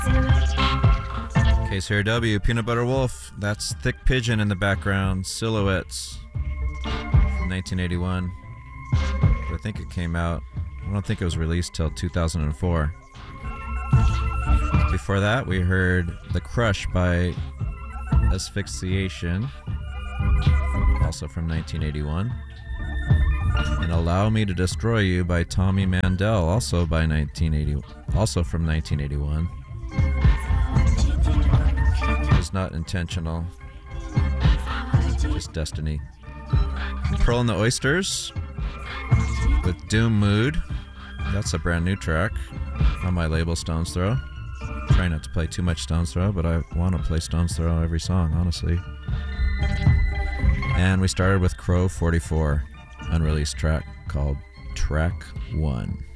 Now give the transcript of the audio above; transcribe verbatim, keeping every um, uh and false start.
K C R W, Peanut Butter Wolf. That's Thick Pigeon in the background. Silhouettes from nineteen eighty-one. But I think it came out, I don't think it was released till two thousand four. Before that, we heard The Crush by Asphyxiation, also from nineteen eighty-one. And Allow Me to Destroy You by Tommy Mandel, also by nineteen eighty, also from nineteen eighty-one. It was not intentional, just destiny. Pearl and the Oysters with Doom Mood. That's a brand new track on my label Stones Throw. Try not to play too much Stones Throw, but I want to play Stones Throw every song, honestly. And we started with Crow forty-four, unreleased track called Track One.